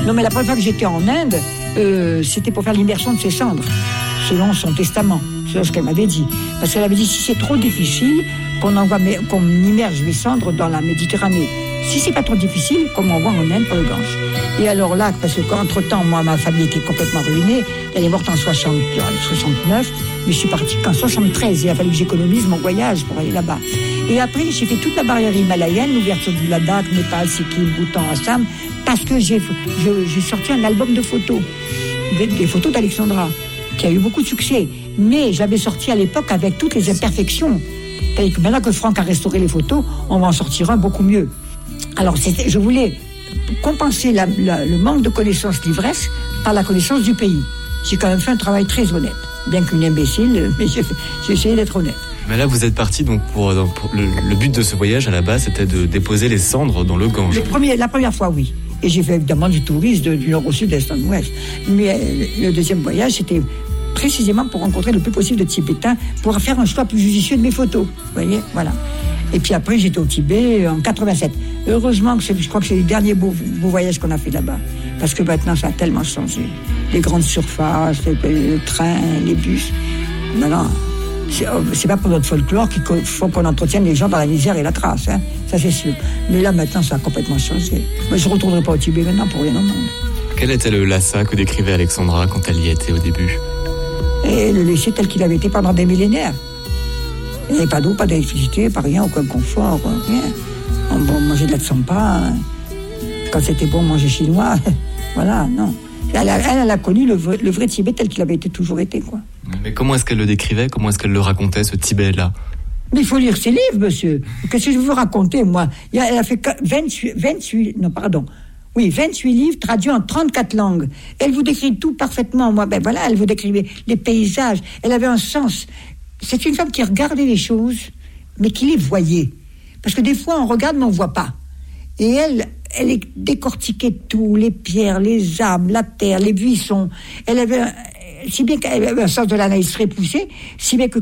Non, mais la première fois que j'étais en Inde, c'était pour faire l'immersion de ses cendres, selon son testament, selon ce qu'elle m'avait dit. Parce qu'elle avait dit, si c'est trop difficile, qu'on immerge mes cendres dans la Méditerranée. Si c'est pas trop difficile, qu'on m'envoie en Inde pour le Gange. Et alors là, parce qu'entre-temps, moi, ma famille était complètement ruinée. Elle est morte en 69, mais je suis partie qu'en 73. Il a fallu que j'économise mon voyage pour aller là-bas. Et après, j'ai fait toute la barrière himalayenne, l'ouverture du Ladakh, Népal, Sikkim, Bhoutan, Assam, parce que j'ai sorti un album de photos, des photos d'Alexandra, qui a eu beaucoup de succès. Mais j'avais sorti à l'époque avec toutes les imperfections. Maintenant que Franck a restauré les photos, on va en sortir un beaucoup mieux. Alors, je voulais compenser le manque de connaissances l'ivresse par la connaissance du pays. J'ai quand même fait un travail très honnête, bien qu'une imbécile, mais j'ai essayé d'être honnête. Mais là, vous êtes parti donc pour le but de ce voyage à la base, c'était de déposer les cendres dans le Gange. La première fois, oui. Et j'ai fait évidemment du tourisme du nord au sud, d'est en ouest. Mais le deuxième voyage, c'était précisément pour rencontrer le plus possible de Tibétains, pour faire un choix plus judicieux de mes photos. Vous voyez, voilà. Et puis après, j'étais au Tibet en 87. Heureusement que je crois que c'est les derniers beaux voyages qu'on a fait là-bas. Parce que maintenant, ça a tellement changé. Les grandes surfaces, les trains, les bus. Maintenant, c'est pas pour notre folklore qu'il faut qu'on entretienne les gens dans la misère et la trace. Hein. Ça, c'est sûr. Mais là, maintenant, ça a complètement changé. Mais je ne retournerai pas au Tibet maintenant pour rien au monde. Quel était le Lhasa que décrivait Alexandra quand elle y était au début? Et le laisser tel qu'il avait été pendant des millénaires. Il n'y avait pas d'eau, pas d'électricité, pas rien, aucun confort, rien. On mangeait de la tsampa. Hein. Quand c'était bon, on mangeait chinois. Voilà, non. Elle a connu le vrai Tibet tel qu'il avait toujours été, quoi. Mais comment est-ce qu'elle le décrivait? Comment est-ce qu'elle le racontait, ce Tibet-là? Mais il faut lire ses livres, monsieur. Qu'est-ce que je veux raconter, moi? Elle a fait 28 livres traduits en 34 langues. Elle vous décrit tout parfaitement. Moi, elle vous décrivait les paysages. Elle avait un sens. C'est une femme qui regardait les choses, mais qui les voyait. Parce que des fois, on regarde, mais on ne voit pas. Et elle décortiquait tout, les pierres, les arbres, la terre, les buissons. Si bien qu'elle avait un sens de l'analyse très poussé, si bien que